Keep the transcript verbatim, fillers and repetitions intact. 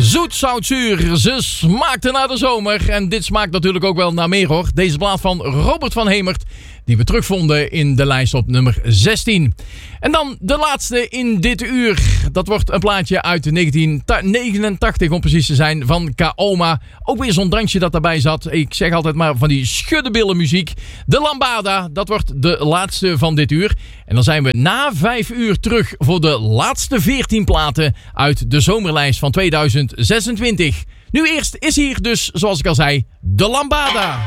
Zoet, zout, zuur. Ze smaakte naar de zomer. En dit smaakt natuurlijk ook wel naar meer hoor. Deze plaat van Robert van Hemert. Die we terugvonden in de lijst op nummer zestien. En dan de laatste in dit uur. Dat wordt een plaatje uit negentien negenentachtig om precies te zijn. Van Kaoma. Ook weer zo'n dansje dat daarbij zat. Ik zeg altijd maar van die schuddebillen muziek. De Lambada. Dat wordt de laatste van dit uur. En dan zijn we na vijf uur terug voor de laatste veertien platen uit de zomerlijst van tweeduizend zesentwintig. Nu eerst is hier dus, zoals ik al zei, de Lambada.